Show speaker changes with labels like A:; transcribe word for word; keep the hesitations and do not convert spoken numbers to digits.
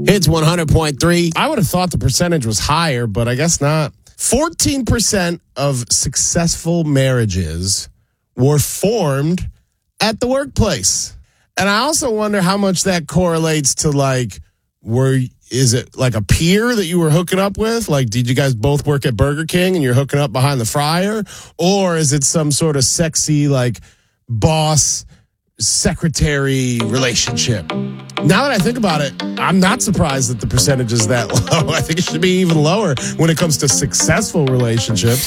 A: Hits one hundred point three. I would have thought the percentage was higher, but I guess not. fourteen percent of successful marriages were formed at the workplace. And I also wonder how much that correlates to, like, were is it like a peer that you were hooking up with? Like, did you guys both work at Burger King and you're hooking up behind the fryer? Or is it some sort of sexy, like, boss secretary relationship? Now that I think about it, I'm not surprised that the percentage is that low. I think it should be even lower when it comes to successful relationships.